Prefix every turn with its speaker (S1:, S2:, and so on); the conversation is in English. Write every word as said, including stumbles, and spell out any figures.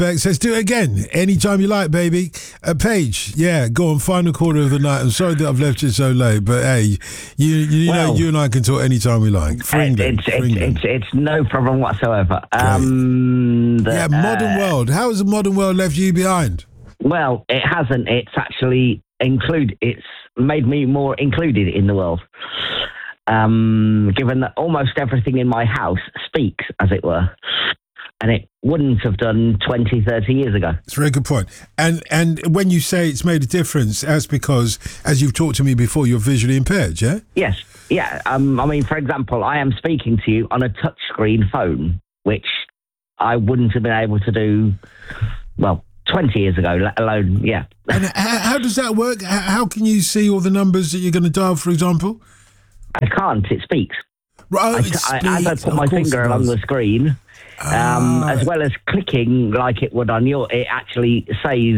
S1: Bex says, do it again. Anytime you like, baby. Uh, Paige, yeah, go on, final quarter of the night. I'm sorry that I've left you so late, but hey, you you
S2: Well,
S1: know, you and I can talk anytime we like. For England.
S2: It's,
S1: for
S2: it's,
S1: England.
S2: it's, it's no problem whatsoever. Um, the,
S1: yeah, modern
S2: uh,
S1: world. How has the modern world left you behind?
S2: Well, it hasn't. It's actually include. It's made me more included in the world. Um, given that almost everything in my house speaks, as it were, and it wouldn't have done twenty, thirty years ago.
S1: It's a very good point. And and when you say it's made a difference, that's because, as you've talked to me before, you're visually impaired, yeah?
S2: Yes. Yeah. Um, I mean, for example, I am speaking to you on a touchscreen phone, which I wouldn't have been able to do, well, twenty years ago, let alone, yeah.
S1: And how, how does that work? How, how can you see all the numbers that you're going to dial, for example?
S2: I can't. It speaks.
S1: Right,
S2: I,
S1: it
S2: I, as I
S1: speaks.
S2: put
S1: Of
S2: my
S1: course
S2: finger
S1: it
S2: along
S1: does.
S2: the screen, um,
S1: Ah.
S2: as well as clicking like it would on your, it actually says